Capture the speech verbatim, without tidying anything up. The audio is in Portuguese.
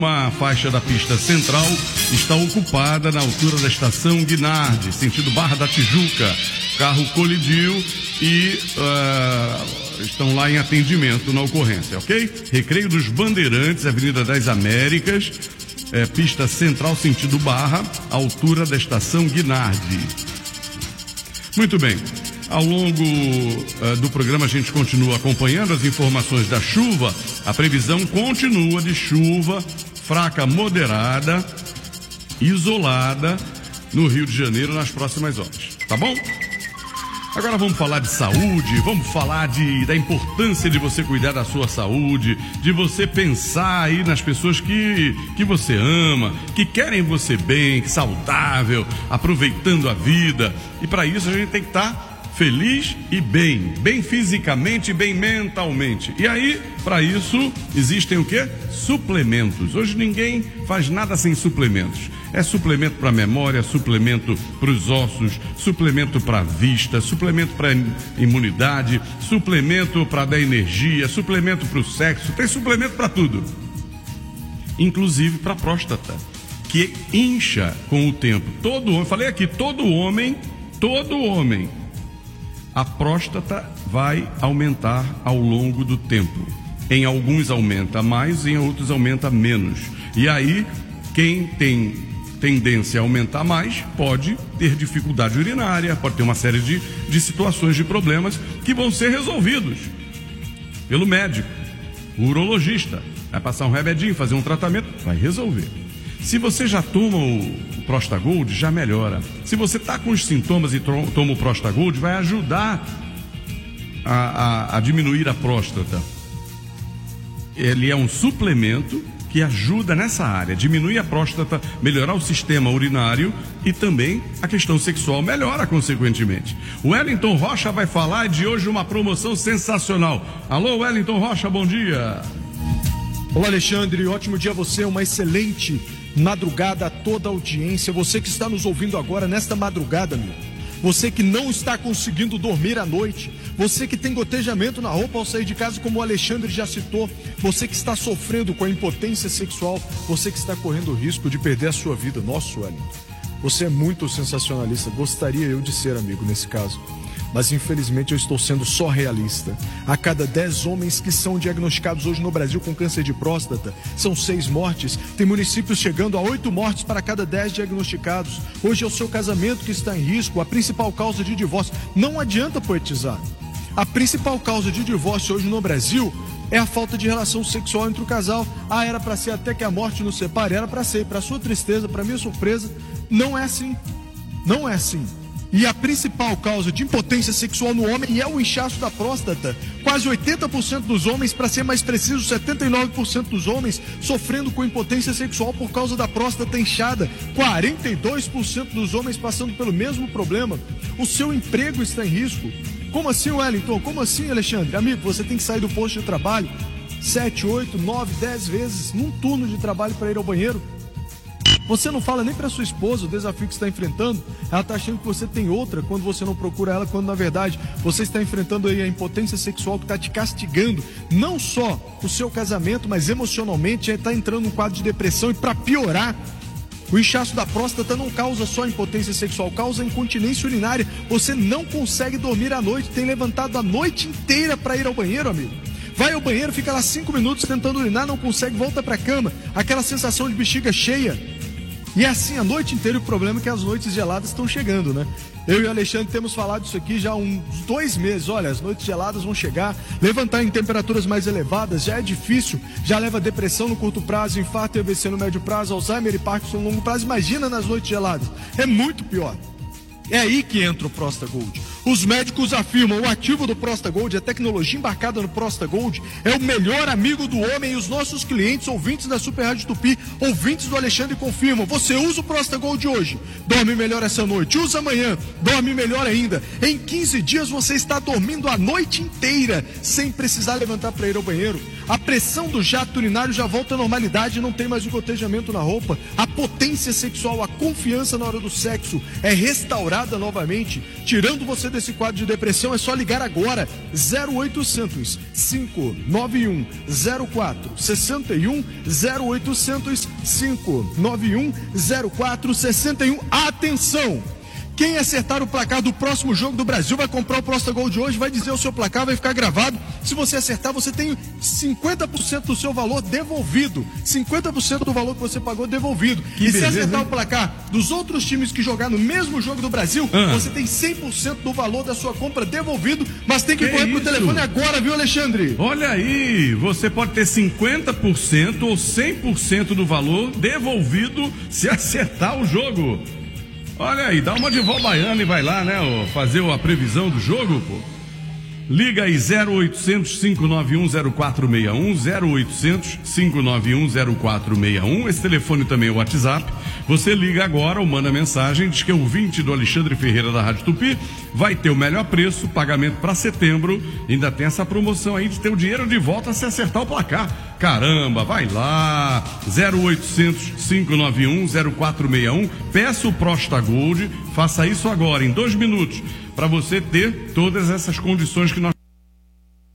Uma faixa da pista central está ocupada na altura da estação Guinardi, sentido Barra da Tijuca. O carro colidiu e uh, estão lá em atendimento na ocorrência, ok? Recreio dos Bandeirantes, Avenida das Américas, é, pista central, sentido Barra, altura da estação Guinardi. Muito bem. Ao longo uh, do programa a gente continua acompanhando as informações da chuva. A previsão continua de chuva fraca moderada, isolada no Rio de Janeiro nas próximas horas, tá bom? Agora vamos falar de saúde, vamos falar de, da importância de você cuidar da sua saúde, de você pensar aí nas pessoas que, que você ama, que querem você bem, saudável, aproveitando a vida. E para isso a gente tem que estar feliz e bem, bem fisicamente e bem mentalmente. E aí, para isso, existem o quê? Suplementos. Hoje ninguém faz nada sem suplementos. É suplemento para a memória, suplemento para os ossos, suplemento para a vista, suplemento para a imunidade, suplemento para dar energia, suplemento para o sexo, tem suplemento para tudo. Inclusive para a próstata, que incha com o tempo. Todo homem, falei aqui, todo homem, todo homem, a próstata vai aumentar ao longo do tempo. Em alguns aumenta mais, em outros aumenta menos. E aí, quem tem tendência a aumentar mais pode ter dificuldade urinária, pode ter uma série de, de situações, de problemas que vão ser resolvidos pelo médico, o urologista. Vai passar um remedinho, fazer um tratamento, vai resolver. Se você já toma o Prostagold, já melhora. Se você está com os sintomas e toma o Prostagold, vai ajudar a, a, a diminuir a próstata. Ele é um suplemento que ajuda nessa área, diminui a próstata, melhorar o sistema urinário e também a questão sexual melhora consequentemente. O Wellington Rocha vai falar de hoje uma promoção sensacional. Alô, Wellington Rocha, bom dia. Olá, Alexandre, ótimo dia a você, uma excelente madrugada a toda a audiência. Você que está nos ouvindo agora nesta madrugada, meu. Você que não está conseguindo dormir à noite, você que tem gotejamento na roupa ao sair de casa, como o Alexandre já citou, você que está sofrendo com a impotência sexual, você que está correndo o risco de perder a sua vida. Nossa, Wellington, você é muito sensacionalista, gostaria eu de ser, amigo, nesse caso. Mas infelizmente eu estou sendo só realista. A cada dez homens que são diagnosticados hoje no Brasil com câncer de próstata, são seis mortes. Tem municípios chegando a oito mortes para cada dez diagnosticados. Hoje é o seu casamento que está em risco, a principal causa de divórcio. Não adianta poetizar. A principal causa de divórcio hoje no Brasil é a falta de relação sexual entre o casal. Ah, era para ser até que a morte nos separe, era para ser. Para sua tristeza, para minha surpresa, não é assim. Não é assim. E a principal causa de impotência sexual no homem é o inchaço da próstata. Quase oitenta por cento dos homens, para ser mais preciso, setenta e nove por cento dos homens sofrendo com impotência sexual por causa da próstata inchada. quarenta e dois por cento dos homens passando pelo mesmo problema. O seu emprego está em risco. Como assim, Wellington? Como assim, Alexandre? Amigo, você tem que sair do posto de trabalho sete, oito, nove, dez vezes num turno de trabalho para ir ao banheiro. Você não fala nem para sua esposa o desafio que está enfrentando. Ela está achando que você tem outra quando você não procura ela, quando na verdade você está enfrentando aí a impotência sexual que está te castigando. Não só o seu casamento, mas emocionalmente está entrando num quadro de depressão. E para piorar, o inchaço da próstata não causa só impotência sexual, causa incontinência urinária. Você não consegue dormir à noite, tem levantado a noite inteira para ir ao banheiro, amigo. Vai ao banheiro, fica lá cinco minutos tentando urinar, não consegue, volta para a cama. Aquela sensação de bexiga cheia. E é assim a noite inteira. O problema é que as noites geladas estão chegando, né? Eu e o Alexandre temos falado isso aqui já há uns dois meses. Olha, as noites geladas vão chegar. Levantar em temperaturas mais elevadas já é difícil. Já leva depressão no curto prazo, infarto e A V C no médio prazo, Alzheimer e Parkinson no longo prazo. Imagina nas noites geladas. É muito pior. É aí que entra o Prostagold. Os médicos afirmam o ativo do Prostagold, a tecnologia embarcada no Prostagold, é o melhor amigo do homem. E os nossos clientes, ouvintes da Super Rádio Tupi, ouvintes do Alexandre, confirmam. Você usa o Prostagold hoje, dorme melhor essa noite. Usa amanhã, dorme melhor ainda. Em quinze dias você está dormindo a noite inteira, sem precisar levantar para ir ao banheiro. A pressão do jato urinário já volta à normalidade, não tem mais o gotejamento na roupa. A potência sexual, a confiança na hora do sexo é restaurada novamente, tirando você desse quadro de depressão. É só ligar agora, zero oitocentos, cinco nove um, zero quatro seis um, zero oitocentos, cinco nove um, zero quatro seis um. Atenção! Quem acertar o placar do próximo jogo do Brasil vai comprar o Prosta Gol de hoje, vai dizer o seu placar, vai ficar gravado. Se você acertar, você tem cinquenta por cento do seu valor devolvido. cinquenta por cento do valor que você pagou devolvido. Que e beleza, se acertar hein? o placar dos outros times que jogar no mesmo jogo do Brasil, Ah. você tem cem por cento do valor da sua compra devolvido. Mas tem que, Que correr pro isso? telefone agora, viu, Alexandre? Olha aí, você pode ter cinquenta por cento ou cem por cento do valor devolvido se acertar o jogo. Olha aí, dá uma de vó baiana e vai lá, né, ó, fazer a previsão do jogo, pô. Liga aí zero oitocentos, cinco nove um, zero quatro seis um, zero oitocentos, cinco nove um, zero quatro seis um. Esse telefone também é o WhatsApp. Você liga agora ou manda mensagem, diz que é o ouvinte do Alexandre Ferreira da Rádio Tupi, vai ter o melhor preço, pagamento para setembro, ainda tem essa promoção aí de ter o dinheiro de volta se acertar o placar. Caramba, vai lá, zero oitocentos, cinco nove um, zero quatro seis um, peça o Prosta Gold, faça isso agora, em dois minutos, para você ter todas essas condições que nós